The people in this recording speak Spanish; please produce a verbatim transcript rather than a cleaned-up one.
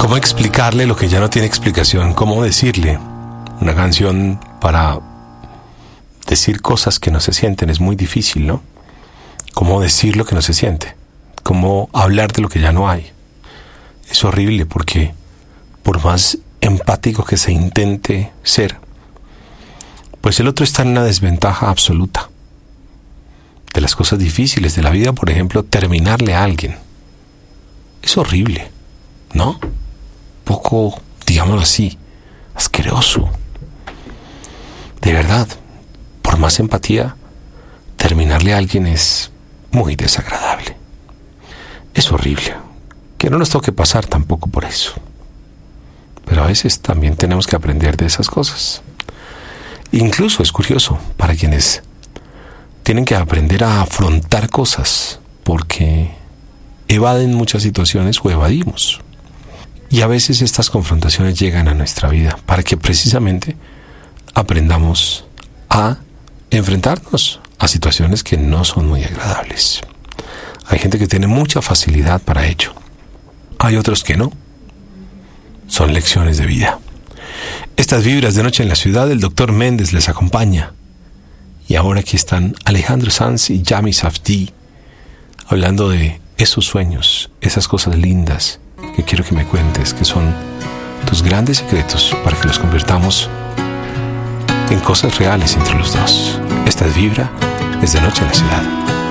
¿Cómo explicarle lo que ya no tiene explicación? ¿Cómo decirle? Una canción para decir cosas que no se sienten es muy difícil, ¿no? ¿Cómo decir lo que no se siente? ¿Cómo hablar de lo que ya no hay? Es horrible porque por más empático que se intente ser, pues el otro está en una desventaja absoluta. De las cosas difíciles de la vida, por ejemplo, terminarle a alguien. Es horrible, ¿no? Poco, digámoslo así, asqueroso. De verdad, por más empatía, terminarle a alguien es muy desagradable. Es horrible. Que no nos toque pasar tampoco por eso. Pero a veces también tenemos que aprender de esas cosas. Incluso es curioso para quienes tienen que aprender a afrontar cosas porque evaden muchas situaciones o evadimos. Y a veces estas confrontaciones llegan a nuestra vida para que precisamente aprendamos a enfrentarnos a situaciones que no son muy agradables. Hay gente que tiene mucha facilidad para ello. Hay otros que no. Son lecciones de vida. Estas vibras de Noche en la Ciudad, el doctor Méndez les acompaña. Y ahora aquí están Alejandro Sanz y Yami Safdie hablando de esos sueños, esas cosas lindas que quiero que me cuentes, que son tus grandes secretos para que los convirtamos en cosas reales entre los dos. Esta es Vibra desde Noche en la Ciudad.